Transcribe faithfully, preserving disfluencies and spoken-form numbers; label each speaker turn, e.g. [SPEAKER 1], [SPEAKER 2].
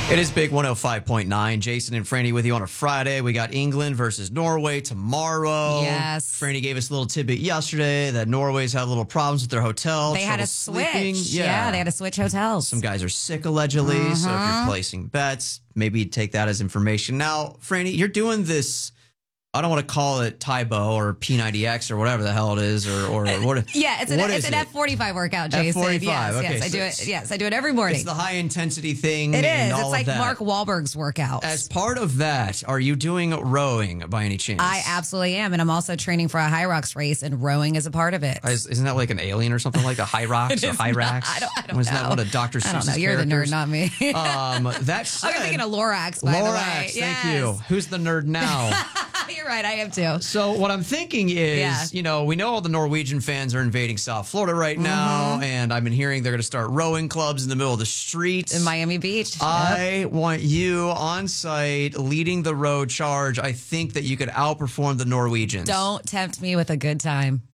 [SPEAKER 1] It is Big one oh five point nine. Jason and Franny with you on a Friday. We got England versus Norway tomorrow.
[SPEAKER 2] Yes.
[SPEAKER 1] Franny gave us a little tidbit yesterday that Norway's had little problems with their hotel.
[SPEAKER 2] They had a
[SPEAKER 1] sleeping.
[SPEAKER 2] switch.
[SPEAKER 1] Yeah.
[SPEAKER 2] yeah, they had to switch hotels.
[SPEAKER 1] Some guys are sick, allegedly.
[SPEAKER 2] Uh-huh.
[SPEAKER 1] So if you're placing bets, maybe take that as information. Now, Franny, you're doing this. I don't want to call it Tybo or P ninety X or whatever the hell it is, or or what?
[SPEAKER 2] Yeah, it's an,
[SPEAKER 1] what
[SPEAKER 2] it's
[SPEAKER 1] is
[SPEAKER 2] an
[SPEAKER 1] it?
[SPEAKER 2] F forty-five workout, Jason.
[SPEAKER 1] F forty-five.
[SPEAKER 2] Yes,
[SPEAKER 1] Okay,
[SPEAKER 2] yes, I
[SPEAKER 1] so
[SPEAKER 2] do
[SPEAKER 1] it's-
[SPEAKER 2] it. Yes, I do it every morning.
[SPEAKER 1] It's the high intensity thing.
[SPEAKER 2] It
[SPEAKER 1] and
[SPEAKER 2] is.
[SPEAKER 1] all
[SPEAKER 2] It's
[SPEAKER 1] of
[SPEAKER 2] like
[SPEAKER 1] that.
[SPEAKER 2] Mark Wahlberg's workouts.
[SPEAKER 1] As part of that, are you doing rowing by any chance?
[SPEAKER 2] I absolutely am, and I'm also training for a High Rocks race, and rowing is a part of it.
[SPEAKER 1] Is, isn't that like an alien or something like a High Rocks or
[SPEAKER 2] is
[SPEAKER 1] High
[SPEAKER 2] not.
[SPEAKER 1] Racks?
[SPEAKER 2] I don't- I don't
[SPEAKER 1] Isn't that
[SPEAKER 2] know.
[SPEAKER 1] one of Doctor
[SPEAKER 2] I don't
[SPEAKER 1] Seuss's
[SPEAKER 2] know. You're
[SPEAKER 1] characters?
[SPEAKER 2] the nerd, not me.
[SPEAKER 1] Um, that said,
[SPEAKER 2] I'm thinking of Lorax, by the way.
[SPEAKER 1] Lorax,
[SPEAKER 2] Yes.
[SPEAKER 1] thank you. Who's the nerd now?
[SPEAKER 2] You're right. I am too.
[SPEAKER 1] So what I'm thinking is,
[SPEAKER 2] Yeah.
[SPEAKER 1] you know, we know all the Norwegian fans are invading South Florida right now,
[SPEAKER 2] Mm-hmm.
[SPEAKER 1] and I've been hearing they're going to start rowing clubs in the middle of the streets.
[SPEAKER 2] In Miami Beach.
[SPEAKER 1] I want you on site leading the road charge. I think that you could outperform the Norwegians.
[SPEAKER 2] Don't tempt me with a good time.